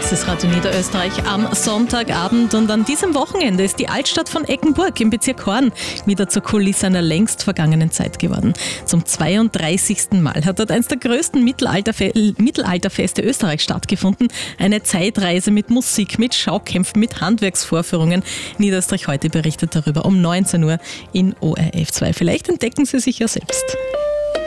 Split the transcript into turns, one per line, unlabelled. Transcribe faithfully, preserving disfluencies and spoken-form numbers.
Das ist Radio Niederösterreich am Sonntagabend und an diesem Wochenende ist die Altstadt von Eggenburg im Bezirk Horn wieder zur Kulisse einer längst vergangenen Zeit geworden. Zum zweiunddreißigsten Mal hat dort eines der größten Mittelalterfe- Mittelalterfeste Österreichs stattgefunden. Eine Zeitreise mit Musik, mit Schaukämpfen, mit Handwerksvorführungen. Niederösterreich heute berichtet darüber um neunzehn Uhr in O R F zwei. Vielleicht entdecken Sie sich ja selbst.